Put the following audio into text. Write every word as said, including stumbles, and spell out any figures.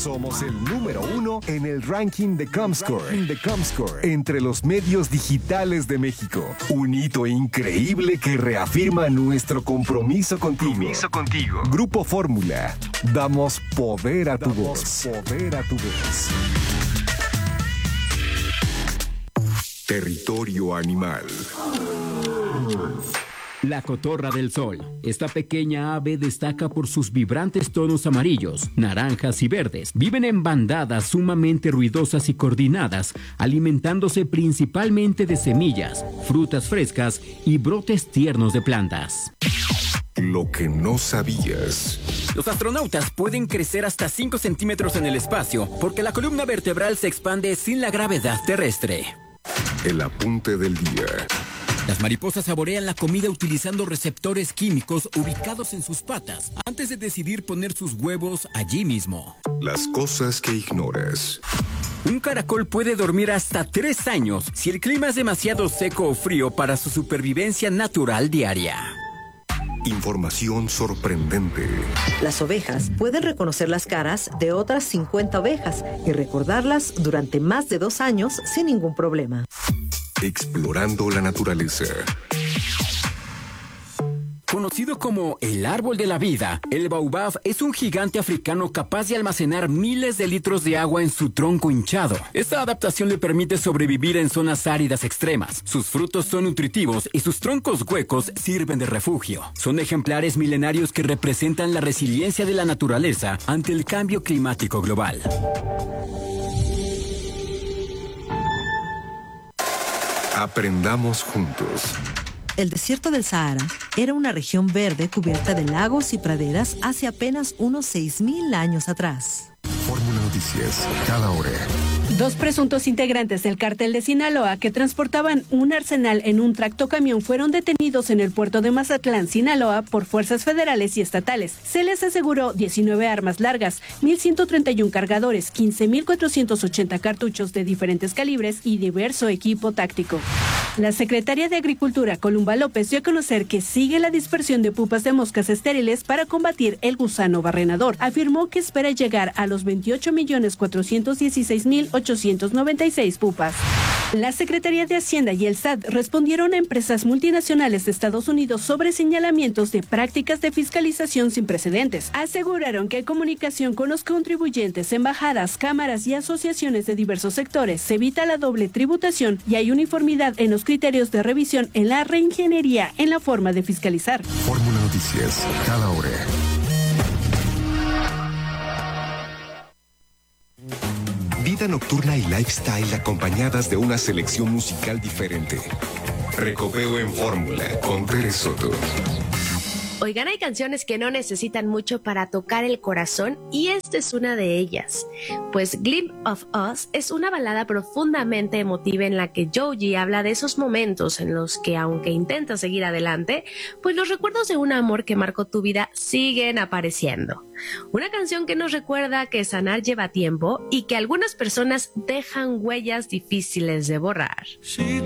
Somos el número uno en el ranking de Comscore, de Comscore entre los medios digitales de México. Un hito increíble que reafirma nuestro compromiso contigo. Compromiso contigo. Grupo Fórmula. Damos poder a tu Damos voz. Poder a tu voz. Territorio animal. La cotorra del sol. Esta pequeña ave destaca por sus vibrantes tonos amarillos, naranjas y verdes. Viven en bandadas sumamente ruidosas y coordinadas, alimentándose principalmente de semillas, frutas frescas y brotes tiernos de plantas. Lo que no sabías. Los astronautas pueden crecer hasta cinco centímetros en el espacio porque la columna vertebral se expande sin la gravedad terrestre. El apunte del día. Las mariposas saborean la comida utilizando receptores químicos ubicados en sus patas antes de decidir poner sus huevos allí mismo. Las cosas que ignoras. Un caracol puede dormir hasta tres años si el clima es demasiado seco o frío para su supervivencia natural diaria. Información sorprendente. Las ovejas pueden reconocer las caras de otras cincuenta ovejas y recordarlas durante más de dos años sin ningún problema. Explorando la naturaleza. Conocido como el árbol de la vida, el baobab es un gigante africano capaz de almacenar miles de litros de agua en su tronco hinchado. Esta adaptación le permite sobrevivir en zonas áridas extremas. Sus frutos son nutritivos y sus troncos huecos sirven de refugio. Son ejemplares milenarios que representan la resiliencia de la naturaleza ante el cambio climático global. Aprendamos juntos. El desierto del Sahara era una región verde cubierta de lagos y praderas hace apenas unos seis mil años atrás. Fórmula Noticias, cada hora. Dos presuntos integrantes del cártel de Sinaloa que transportaban un arsenal en un tractocamión fueron detenidos en el puerto de Mazatlán, Sinaloa, por fuerzas federales y estatales. Se les aseguró diecinueve armas largas, mil ciento treinta y uno cargadores, quince mil cuatrocientos ochenta cartuchos de diferentes calibres y diverso equipo táctico. La secretaria de Agricultura, Columba López, dio a conocer que sigue la dispersión de pupas de moscas estériles para combatir el gusano barrenador. Afirmó que espera llegar a los veintiocho millones cuatrocientos dieciséis mil ochocientos noventa y seis pupas. La Secretaría de Hacienda y el S A T respondieron a empresas multinacionales de Estados Unidos sobre señalamientos de prácticas de fiscalización sin precedentes. Aseguraron que en comunicación con los contribuyentes, embajadas, cámaras y asociaciones de diversos sectores se evita la doble tributación y hay uniformidad en los criterios de revisión en la reingeniería en la forma de fiscalizar. Fórmula Noticias, cada hora. Vida nocturna y lifestyle acompañadas de una selección musical diferente. Recopeo en Fórmula con Tere Soto. Oigan, hay canciones que no necesitan mucho para tocar el corazón y esta es una de ellas. Pues Glimpse of Us es una balada profundamente emotiva en la que Joji habla de esos momentos en los que, aunque intenta seguir adelante, pues los recuerdos de un amor que marcó tu vida siguen apareciendo. Una canción que nos recuerda que sanar lleva tiempo y que algunas personas dejan huellas difíciles de borrar.